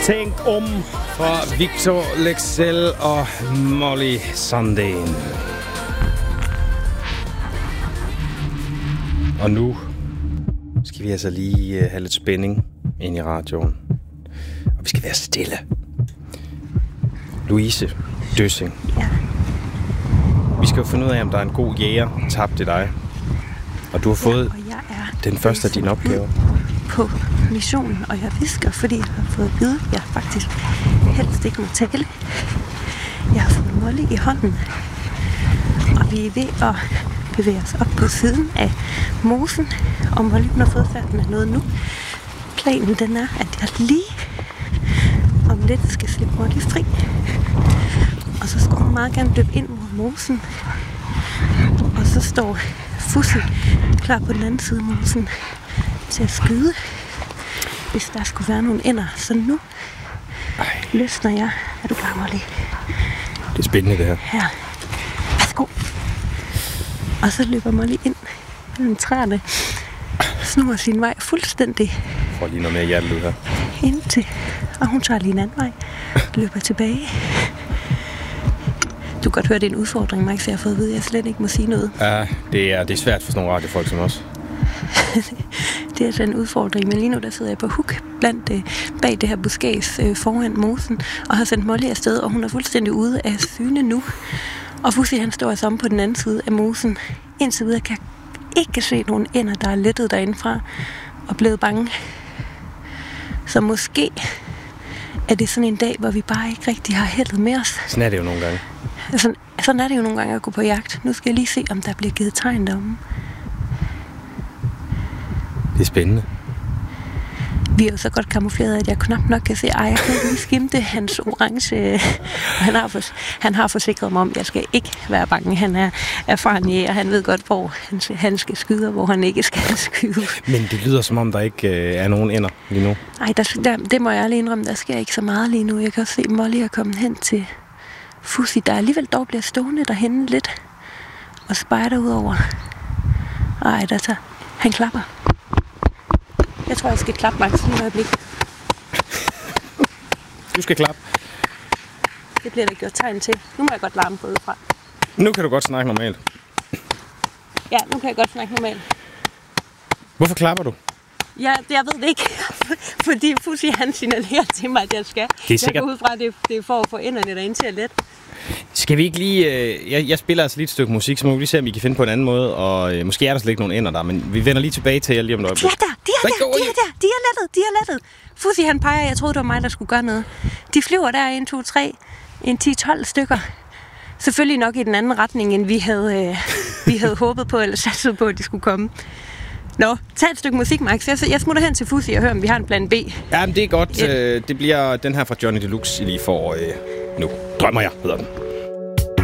Tænk om fra Victor Lexell og Molly Sandén. Og nu skal vi altså lige have lidt spænding ind i radioen. Og vi skal være stille. Louise Døssing. Ja. Vi skal jo finde ud af, om der er en god jæger tabt til dig. Og du har fået den første af dine opgaver. På missionen, og jeg visker, fordi jeg har fået at vide, at jeg faktisk helst ikke må tale. Jeg har fået Molly i hånden, og vi er ved at bevæge os op på siden af mosen, og Molly har fået fat med noget nu. Planen den er, at jeg lige om lidt skal slippe Molly fri, og så skal hun meget gerne løbe ind mod mosen, og så står Fussi klar på den anden side af mosen til at skyde, hvis der skulle være nogle ænder. Så nu løsner jeg. Er du klar, Molly? Det er spændende, det her. Her. Værsgo. Og så løber Molly ind mellem træerne, snurrer sin vej fuldstændig. Får lige noget mere hjertelyd her. Indtil, og hun tager lige en anden vej, løber tilbage. Du kan godt høre, det er en udfordring, Mike, så jeg har fået at vide, at jeg slet ikke må sige noget. Ja, det er svært for sådan nogle radiofolk som os. Det er altså en udfordring, men lige nu der sidder jeg på huk bag det her buskæs foran mosen, og har sendt Molly afsted, og hun er fuldstændig ude af syne nu. Og Fussi, han står altså om på den anden side af mosen. Indtil videre kan jeg ikke se nogen ænder, der er lettet derindefra og blevet bange. Så måske er det sådan en dag, hvor vi bare ikke rigtig har heldet med os. Sådan er det jo nogle gange. Sådan er det jo nogle gange at gå på jagt. Nu skal jeg lige se, om der bliver givet tegn deromme. Det er spændende. Vi er jo så godt kamufleret, at jeg knap nok kan se, jeg kan lige skimte hans orange. Han har forsikret mig om, at jeg skal ikke være bange. Han er erfaren jæger, han ved godt, hvor han skal skyde, og hvor han ikke skal skyde. Men det lyder som om, der ikke er nogen ænder lige nu. Nej, det må jeg ærlig indrømme, der sker ikke så meget lige nu. Jeg kan også se, at Molly er kommet hen til Fussi, der alligevel dog bliver stående derhenne lidt og spejder ud over. Ej, han klapper. Jeg tror, jeg skal klappe, Max, lige et øjeblik. Du skal klappe. Det bliver der gjort tegn til. Nu må jeg godt larme på udefra. Nu kan du godt snakke normalt. Ja, nu kan jeg godt snakke normalt. Hvorfor klapper du? Ja, jeg ved det ikke. Fordi Fussi, han signalerer til mig, at jeg skal. Det er sikkert. Jeg går ud fra, at det er for at få enderne derinde til at lette. Skal vi ikke lige... Jeg spiller altså lige et stykke musik, så må vi lige se, om vi kan finde på en anden måde. Og måske er der slet ikke nogen ender der, men vi vender lige tilbage til jer lige om et øjeblik. De er lettet. Fussi, han peger, jeg troede, det var mig, der skulle gøre noget. De flyver der 1, 2, 3, 10-12 stykker. Selvfølgelig nok i den anden retning, end vi havde håbet på, eller satset på, at de skulle komme. Nå, tag et stykke musik, Max. Jeg smutter hen til Fussi og hører, om vi har en plan B. Ja, men det er godt. Det bliver den her fra Johnny Deluxe, I lige får nu. Drømmer jeg, hedder den.